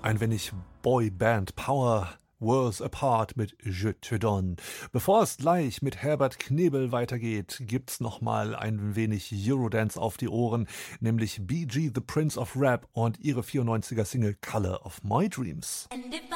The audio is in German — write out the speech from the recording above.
Ein wenig Boyband Power Worlds Apart mit Je te donne. Bevor es gleich mit Herbert Knebel weitergeht, gibt's noch mal ein wenig Eurodance auf die Ohren, nämlich BG The Prince of Rap und ihre 94er Single Color of My Dreams.